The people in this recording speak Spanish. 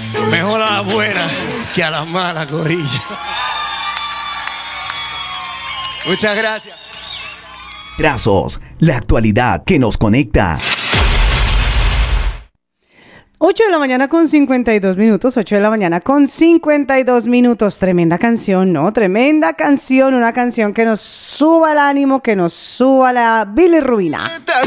Mejor a las buenas que a las malas, corillo. Muchas gracias. Trazos, la actualidad que nos conecta. 8 de la mañana con 52 minutos, 8 de la mañana con 52 minutos. Tremenda canción, ¿no? Tremenda canción, una canción que nos suba el ánimo, que nos suba la bilirrubina.